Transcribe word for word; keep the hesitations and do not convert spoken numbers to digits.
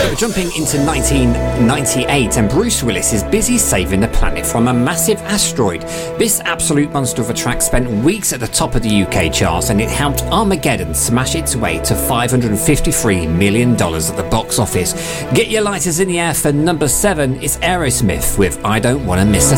We're jumping into nineteen ninety-eight, and Bruce Willis is busy saving the planet from a massive asteroid. This absolute monster of a track spent weeks at the top of the U K charts, and it helped Armageddon smash its way to five hundred fifty-three million dollars at the box office. Get your lighters in the air for number seven. It's Aerosmith with I Don't Wanna Miss a